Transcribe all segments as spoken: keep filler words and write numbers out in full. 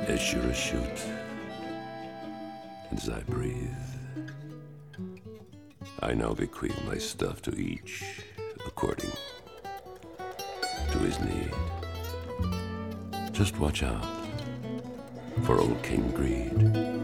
as sure as shoot, and as I breathe, I now bequeath my stuff to each according to his need. Just watch out for old King Greed.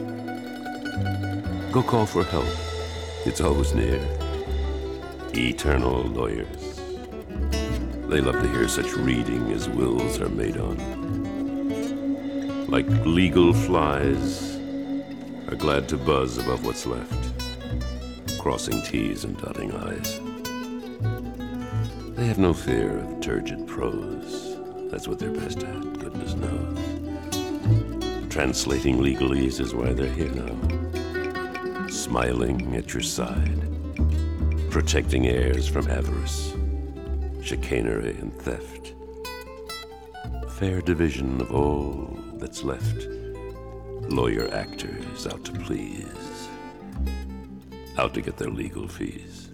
Go call for help, it's always near. Eternal lawyers, they love to hear such reading as wills are made on. Like legal flies, are glad to buzz above what's left, crossing T's and dotting I's. They have no fear of turgid prose, that's what they're best at, goodness knows. Translating legalese is why they're here now, smiling at your side, protecting heirs from avarice, chicanery and theft. Fair division of all that's left, lawyer actors out to please, out to get their legal fees.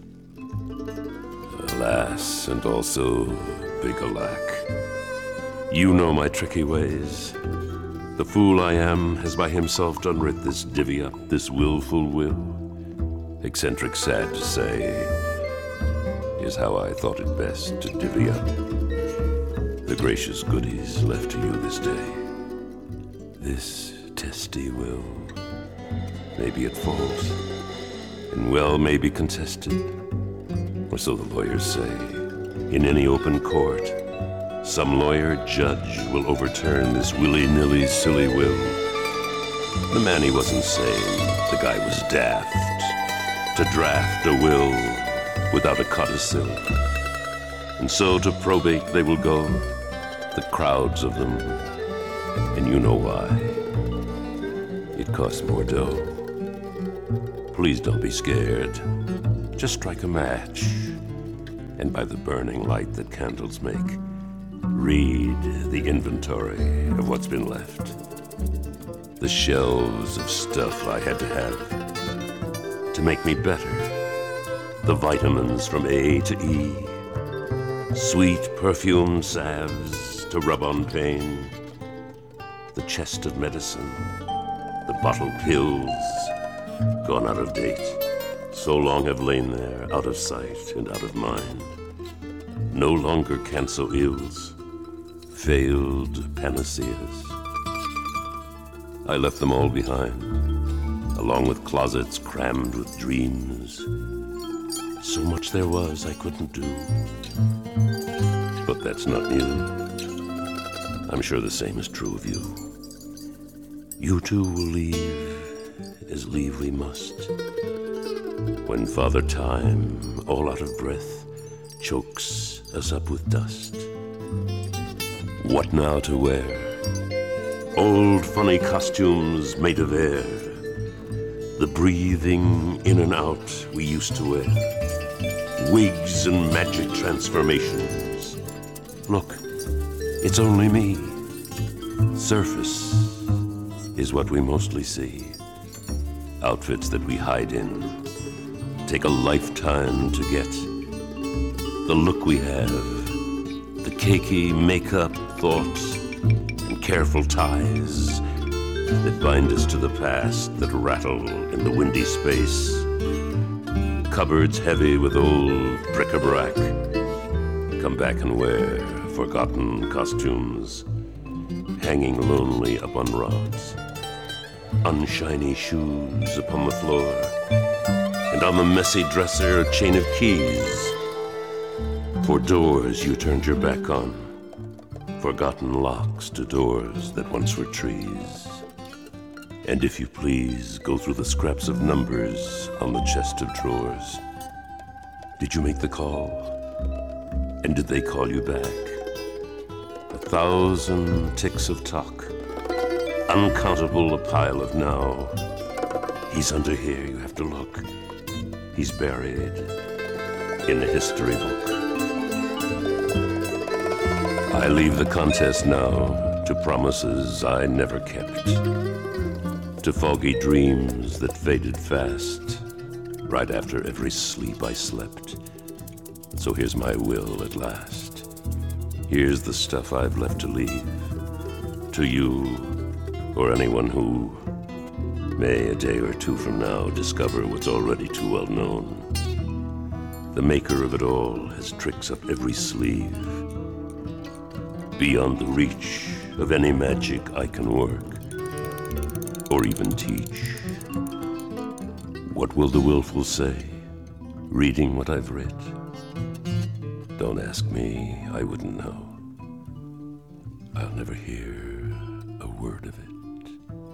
Alas, and also big alack, you know my tricky ways. The fool I am has by himself done writ this divvy up, this willful will. Eccentric, sad to say, is how I thought it best to divvy up the gracious goodies left to you this day. This testy will may be at fault, and well may be contested, or so the lawyers say. In any open court, some lawyer judge will overturn this willy-nilly silly will. The man he wasn't sane, the guy was daft, to draft a will without a codicil. And so to probate they will go, the crowds of them, and you know why. It costs more dough. Please don't be scared. Just strike a match, and by the burning light that candles make, read the inventory of what's been left. The shelves of stuff I had to have to make me better. The vitamins from A to E, sweet perfume salves to rub on pain, the chest of medicine, the bottled pills, gone out of date, so long have lain there, out of sight and out of mind. No longer cancel ills, failed panaceas. I left them all behind, along with closets crammed with dreams. So much there was I couldn't do. But that's not new. I'm sure the same is true of you. You too will leave, as leave we must, when Father Time, all out of breath, chokes us up with dust. What now to wear? Old funny costumes made of air, the breathing in and out we used to wear, wigs and magic transformations. Look, it's only me. Surface is what we mostly see. Outfits that we hide in, take a lifetime to get. The look we have, the cakey makeup thoughts, and careful ties that bind us to the past, that rattle in the windy space. Cupboards heavy with old bric-a-brac, come back and wear forgotten costumes, hanging lonely upon rods. Unshiny shoes upon the floor, and on the messy dresser a chain of keys. For doors you turned your back on, forgotten locks to doors that once were trees. And if you please, go through the scraps of numbers on the chest of drawers. Did you make the call? And did they call you back? A thousand ticks of talk, uncountable a pile of now. He's under here, you have to look. He's buried in a history book. I leave the contest now to promises I never kept, to foggy dreams that faded fast right after every sleep I slept. So here's my will at last. Here's the stuff I've left to leave to you or anyone who may a day or two from now discover what's already too well known. The maker of it all has tricks up every sleeve, beyond the reach of any magic I can work or even teach. What will the willful say, reading what I've writ? Don't ask me, I wouldn't know. I'll never hear a word of it.